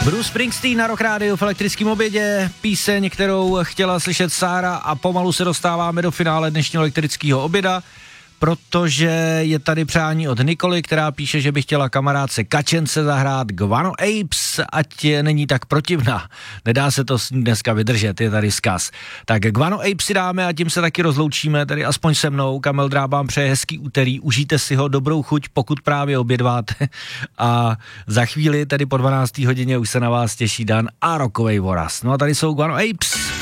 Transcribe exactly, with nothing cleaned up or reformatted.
Bruce Springsteen na Rock Rádiu v elektrickém obědě, píseň, kterou chtěla slyšet Sára a pomalu se dostáváme do finále dnešního elektrického oběda, protože je tady přání od Nikoly, která píše, že by chtěla kamarádce Kačence zahrát Guano Apes, ať není tak protivná. Nedá se to s ní dneska vydržet, je tady vzkaz. Tak Guano Apes si dáme a tím se taky rozloučíme, tedy aspoň se mnou. Kamil Drábám přeje hezký úterý, užijte si ho, dobrou chuť, pokud právě obědváte. A za chvíli, tedy po dvanácté hodině, už se na vás těší Dan a rokovej voraz. No a tady jsou Guano Apes.